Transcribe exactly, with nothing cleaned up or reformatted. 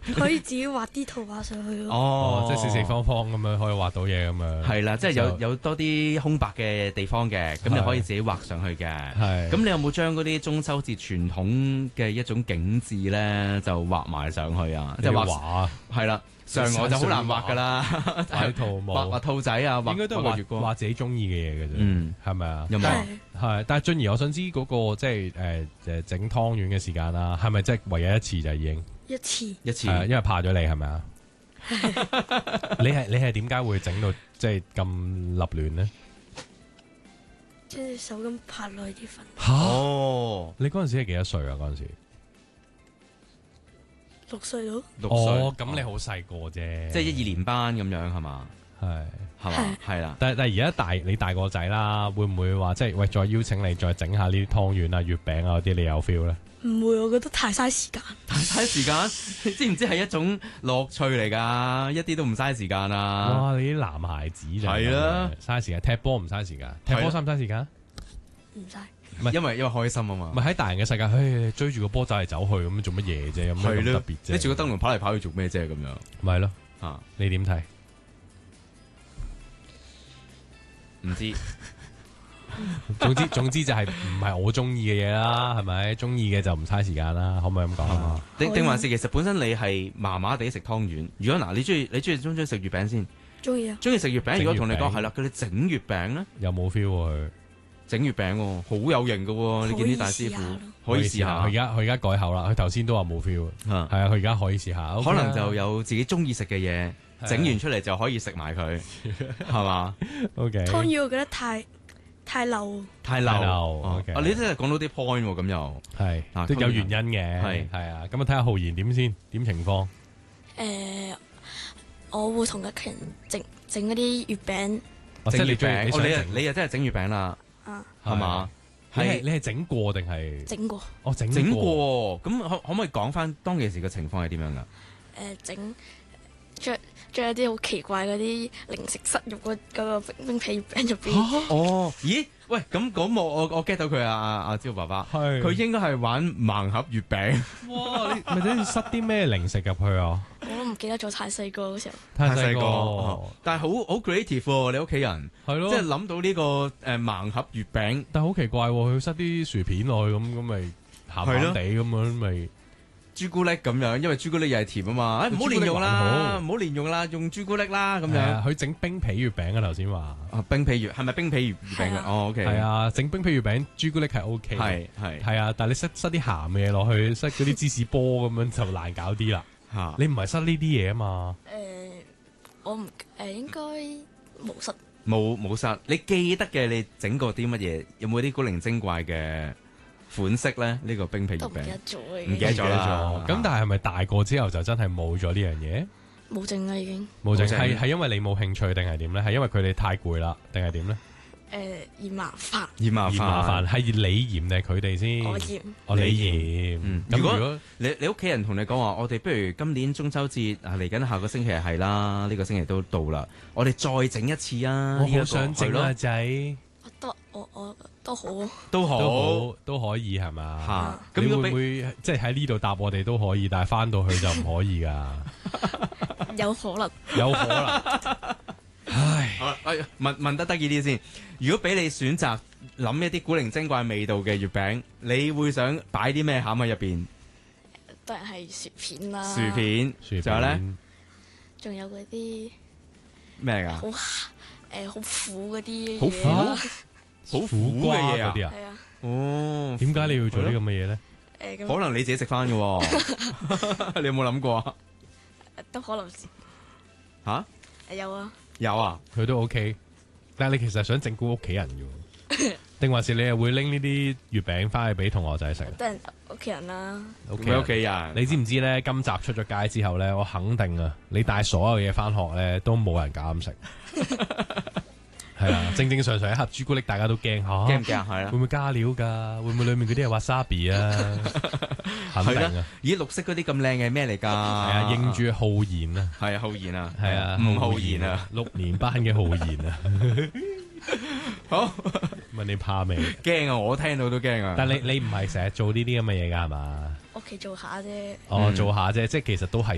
可以自己畫啲圖畫上去咯。 哦， 即係四四方方咁樣可以畫到嘢咁樣。 係啦，即係有有多啲空白嘅地方嘅，咁你可以自己畫上去嘅。 係。 咁你有冇將嗰啲中秋節傳統嘅一種景緻咧，就畫埋上去啊？即係畫畫係啦，上我就好難畫噶啦， 畫兔畫畫兔仔啊，畫應該都係畫畫月光， 畫自己中意嘅嘢嘅啫。 嗯， 係咪啊？ 有冇啊？ 係，但係俊兒，我想知嗰個即係誒誒整湯圓嘅時間啦，係咪即係唯有一次就已經一次一次？ 係啊，因為怕咗你係咪啊？你係你係點解會整到即係咁立亂呢？ 即係手咁拍落啲粉。 嚇！ 哦， 你嗰陣時係幾多歲啊？嗰陣時六歲到。 六歲哦，咁你好細個啫， 即係一二年班咁樣係嘛？ 係係嘛？係啦。 但係但係而家大你大個仔啦，會唔會話即係喂再邀請你再整下呢啲湯圓啊、月餅啊嗰啲，你有 feel 咧？ 唔會，我覺得太嘥時間。 太嘥時間，你知唔知係一種樂趣嚟㗎？一啲都唔嘥時間啊！ 哇！你啲男孩子就係啦， 嘥時間，踢波唔嘥時間，踢波嘥唔嘥時間？ 唔嘥。 唔係因為因為開心啊嘛。 唔係喺大人嘅世界，唉，追住個波走嚟走去咁做乜嘢啫？有咩咁特別啫？ 拎住個燈籠跑嚟跑去做咩啫？咁樣咪係咯啊？ 你點睇？ 唔知。 總之總之就係唔係我中意嘅嘢啦，係咪？中意嘅就唔嘥時間啦，可唔可以咁講啊？ 定定還是其實本身你係麻麻地食湯圓？如果嗱，你中意你中意中唔中意食月餅先？ 中意啊！ 中意食月餅。如果同你講整月餅係啦，叫你整月餅咧， 有冇 feel 喎佢？ 整月餅喎，好有型㗎喎！你見啲大師傅可以試下。 佢而家佢而家改口啦，佢頭先都話冇 feel，係啊，佢而家可以試下。 可能就有自己中意食嘅嘢，整完出嚟就可以食埋佢，係嘛 ？OK。 湯圓我覺得太太流， 太流。啊，你真係講到啲 point 喎，咁又係都有原因嘅， 係係啊。咁啊，睇下浩然點先，點情況？ 誒，我會同一群人整整嗰啲月餅。 整月餅， 你你你又真係整月餅啦，係嘛？ 你係你係整過定係整過？ 哦，整整過。咁可可唔可以講翻當其時嘅情況係點樣噶？ 誒，整將將一啲好奇怪嗰啲零食塞入嗰嗰個冰冰皮月餅入邊。 哦，咦？喂，咁咁我我我 get 到佢啊！阿阿招爸爸， 係佢應該係玩盲盒月餅。 哇！你咪等塞啲咩零食入去啊？ 我都唔記得咗，太細個嗰時候。 太細個， 但係好好 creative 喎！你屋企人係咯， 即係諗到呢個誒盲盒月餅， 但係好奇怪喎！佢塞啲薯片落去咁，咁咪鹹鹹地咁樣咪。 朱古力咁樣，因為朱古力又係甜啊嘛，唔好連用啦，唔好連用啦，用朱古力啦咁樣。 佢整冰皮月餅啊，頭先話。 啊，冰皮月係咪冰皮月餅啊？哦，OK。 係啊，整冰皮月餅朱古力係 OK。 係係係啊，但係你塞塞啲鹹嘅嘢落去，塞嗰啲芝士波咁樣就難搞啲啦。 嚇！ 你唔係塞呢啲嘢啊嘛？ 誒，我唔誒應該冇塞。 冇冇塞。你記得嘅你整過啲乜嘢？有冇啲古靈精怪嘅款式咧？呢個冰皮月餅都唔記得咗， 唔記得咗啦。 咁但係係咪大個之後就真係冇咗呢樣嘢？ 冇整啦已經。 冇整係係因為你冇興趣定係點咧？係因為佢哋太攰啦，定係點咧？ 誒，嫌麻煩。 嫌麻煩， 嫌麻煩係你嫌定係佢哋先？ 我嫌。 哦，你嫌。 嗯，如果你你屋企人同你講話，我哋不如今年中秋節啊嚟緊下個星期係啦，呢個星期都到啦，我哋再整一次啊！ 我好想整啊仔。 都我我都好， 都好都好都可以係嘛？ 嚇！咁你會唔會即係喺呢度答我哋都可以，但係翻到去就唔可以㗎？ 有可能， 有可能。唉， 問問得得意啲先。如果俾你選擇諗一啲古靈精怪味道嘅月餅，你會想擺啲咩餡喺入邊？ 當然係薯片啦。 薯片，仲有咧？ 仲有嗰啲咩㗎？ 好誒好苦嗰啲。 好苦，好苦嘅嘢啊！ 係啊。 哦， 點解你要做啲咁嘅嘢咧？ 誒， 可能你自己食翻嘅喎，你有冇諗過啊？ 都可能嚇？ 有啊。 有啊， 佢都 OK，但係你其實想整蠱屋企人嘅，定還是你係會拎呢啲月餅翻去俾同學仔食？ 得人屋企人啦。 屋企屋企人， 你知唔知咧？今集出咗街之後咧，我肯定啊，你帶所有嘢翻學咧，都冇人敢食。係啊，正正常常一盒朱古力，大家都驚嚇， 驚唔驚啊？係啦， 會唔會加料㗎？會唔會裡面嗰啲係 wasabi 啊？肯定啊！ 咦，綠色嗰啲咁靚嘅咩嚟㗎？係啊，認住浩然啊， 係啊，浩然啊， 係啊， 吳浩然啊， 六年班嘅浩然啊。 好， 問你怕未？ 驚啊！我聽到都驚啊！ 但係你你唔係成日做呢啲咁嘅嘢㗎係嘛？ 屋企做下啫。 哦，做下啫，即係其實都係